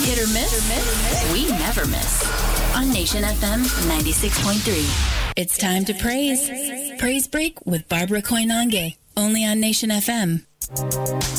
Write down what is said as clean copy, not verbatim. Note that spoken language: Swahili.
Hit or miss? We never miss. On Nation FM 96.3. It's time to praise. Praise Break with Barbara Koinange. Only on Nation FM.